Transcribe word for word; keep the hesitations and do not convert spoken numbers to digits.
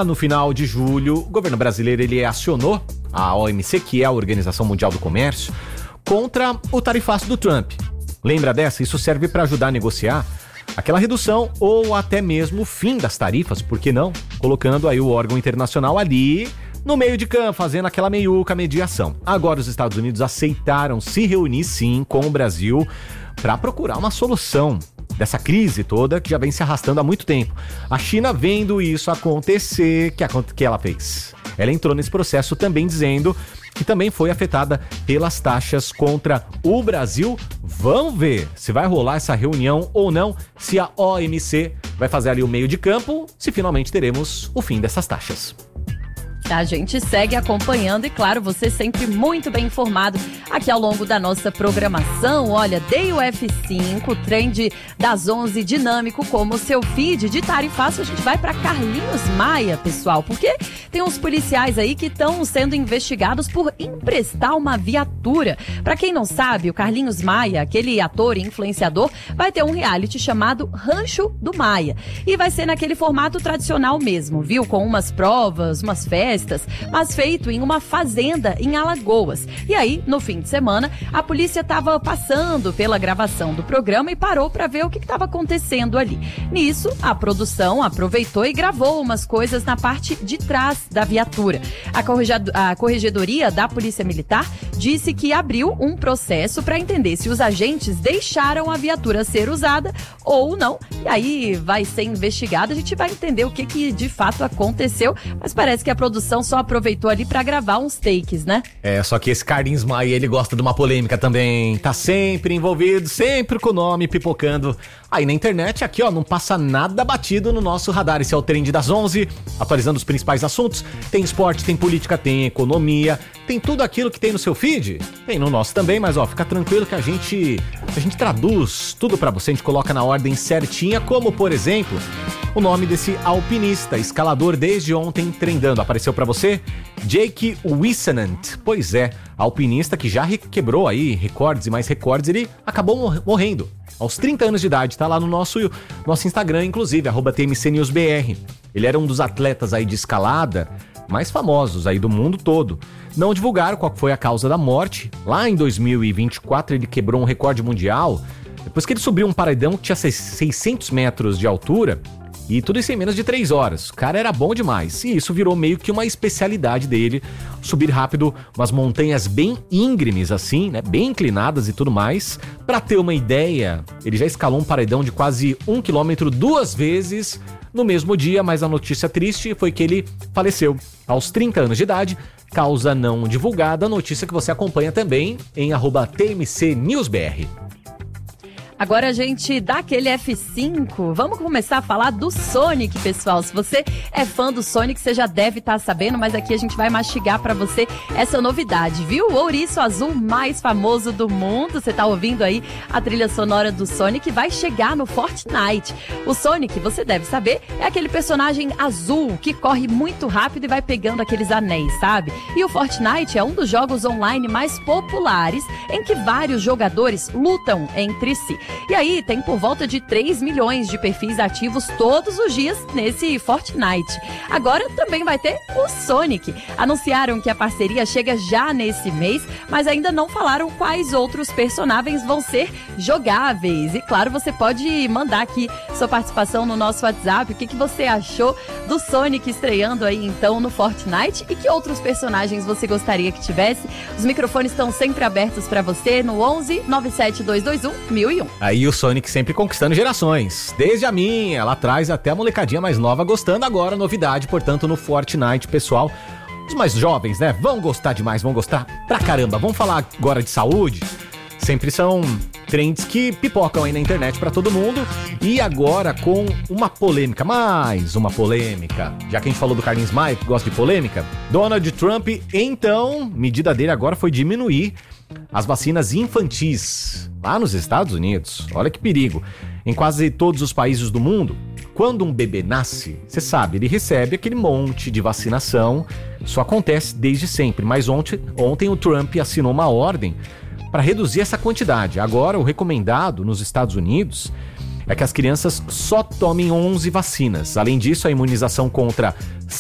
Lá no final de julho, o governo brasileiro ele acionou a O M C, que é a Organização Mundial do Comércio, contra o tarifaço do Trump. Lembra dessa? Isso serve para ajudar a negociar aquela redução ou até mesmo o fim das tarifas, por que não? Colocando aí o órgão internacional ali no meio de campo, fazendo aquela meiuca mediação. Agora os Estados Unidos aceitaram se reunir sim com o Brasil para procurar uma solução dessa crise toda que já vem se arrastando há muito tempo. A China, vendo isso acontecer, que, que ela fez? Ela entrou nesse processo também dizendo que também foi afetada pelas taxas contra o Brasil. Vamos ver se vai rolar essa reunião ou não, se a O M C vai fazer ali o meio de campo, se finalmente teremos o fim dessas taxas. A gente segue acompanhando e, claro, você sempre muito bem informado aqui ao longo da nossa programação. Olha, Day U F cinco, trend das onze, dinâmico como seu feed de tarifaço. A gente vai para Carlinhos Maia, pessoal, porque tem uns policiais aí que estão sendo investigados por emprestar uma viatura. Para quem não sabe, o Carlinhos Maia, aquele ator e influenciador, vai ter um reality chamado Rancho do Maia. E vai ser naquele formato tradicional mesmo, viu? Com umas provas, umas festas, mas feito em uma fazenda em Alagoas. E aí, no fim de semana, a polícia estava passando pela gravação do programa e parou para ver o que estava acontecendo ali. Nisso, a produção aproveitou e gravou umas coisas na parte de trás da viatura. A, corregado- a corregedoria da Polícia Militar disse que abriu um processo para entender se os agentes deixaram a viatura ser usada ou não. E aí vai ser investigado, a gente vai entender o que, que de fato aconteceu, mas parece que a produção só aproveitou ali pra gravar uns takes, né? É, só que esse Carlinhos Maia, ele gosta de uma polêmica também. Tá sempre envolvido, sempre com o nome pipocando. Aí na internet, aqui ó, não passa nada batido no nosso radar. Esse é o Trend das onze, atualizando os principais assuntos. Tem esporte, tem política, tem economia, tem tudo aquilo que tem no seu feed. Tem no nosso também, mas ó, fica tranquilo que a gente, a gente traduz tudo pra você, a gente coloca na ordem certinha, como por exemplo, o nome desse alpinista, escalador desde ontem trendando. Apareceu pra você? Jake Wissenant. Pois é, alpinista que já quebrou aí recordes e mais recordes, ele acabou mor- morrendo aos trinta anos de idade. Tá lá no nosso, nosso Instagram, inclusive, arroba T M C News B R. Ele era um dos atletas aí de escalada mais famosos aí do mundo todo. Não divulgaram qual foi a causa da morte. Lá em dois mil e vinte e quatro ele quebrou um recorde mundial depois que ele subiu um paredão que tinha seiscentos metros de altura. E tudo isso em menos de três horas. O cara era bom demais. E isso virou meio que uma especialidade dele. Subir rápido umas montanhas bem íngremes assim, né? Bem inclinadas e tudo mais. Pra ter uma ideia, ele já escalou um paredão de quase um quilômetro duas vezes no mesmo dia. Mas a notícia triste foi que ele faleceu aos trinta anos de idade. Causa não divulgada. Notícia que você acompanha também em arroba T M C News B R. Agora a gente dá aquele F cinco, vamos começar a falar do Sonic, pessoal. Se você é fã do Sonic, você já deve estar sabendo, mas aqui a gente vai mastigar pra você essa novidade, viu? O ouriço azul mais famoso do mundo, você tá ouvindo aí a trilha sonora do Sonic, vai chegar no Fortnite. O Sonic, você deve saber, é aquele personagem azul que corre muito rápido e vai pegando aqueles anéis, sabe? E o Fortnite é um dos jogos online mais populares em que vários jogadores lutam entre si. E aí tem por volta de três milhões de perfis ativos todos os dias nesse Fortnite. Agora também vai ter o Sonic. Anunciaram que a parceria chega já nesse mês, mas ainda não falaram quais outros personagens vão ser jogáveis. E claro, você pode mandar aqui sua participação no nosso WhatsApp. O que, que você achou do Sonic estreando aí então no Fortnite? E que outros personagens você gostaria que tivesse? Os microfones estão sempre abertos para você no onze nove sete dois dois um mil e um. Aí o Sonic sempre conquistando gerações, desde a minha, lá atrás até a molecadinha mais nova gostando. Agora novidade, portanto, no Fortnite, pessoal. Os mais jovens, né, vão gostar demais, vão gostar pra caramba. Vamos falar agora de saúde. Sempre são trends que pipocam aí na internet pra todo mundo. E agora com uma polêmica, mais uma polêmica. Já que a gente falou do Carlinhos Maia, que gosta de polêmica, Donald Trump, então, medida dele agora foi diminuir as vacinas infantis lá nos Estados Unidos. Olha que perigo. Em quase todos os países do mundo, quando um bebê nasce, você sabe, ele recebe aquele monte de vacinação. Isso acontece desde sempre, mas ontem, ontem o Trump assinou uma ordem para reduzir essa quantidade. Agora, o recomendado nos Estados Unidos é que as crianças só tomem onze vacinas. Além disso, a imunização contra